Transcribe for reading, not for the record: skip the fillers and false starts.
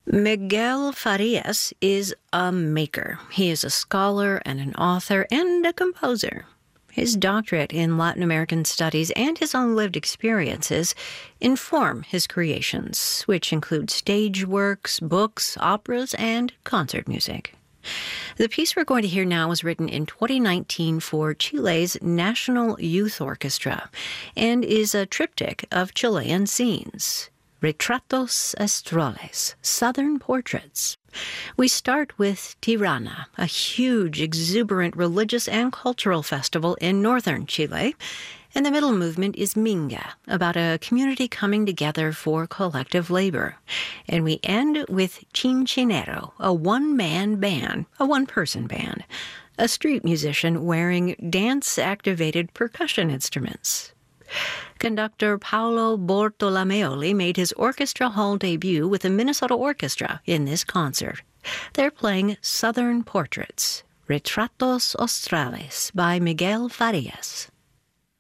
Miguel Farias is a maker. He is a scholar and an author and a composer. His doctorate in Latin American studies and his own lived experiences inform his creations, which include stage works, books, operas, and concert music. The piece we're going to hear now was written in 2019 for Chile's National Youth Orchestra and is a triptych of Chilean scenes. Retratos Astrales, Southern Portraits. We start with Tirana, a huge, exuberant religious and cultural festival in northern Chile, and the middle movement is Minga, about a community coming together for collective labor. And we end with Chinchinero, a one-man band, a one-person band, a street musician wearing dance-activated percussion instruments. Conductor Paolo Bortolomeoli made his orchestra hall debut with the Minnesota Orchestra in this concert. They're playing Southern Portraits, Retratos Astrales by Miguel Farias.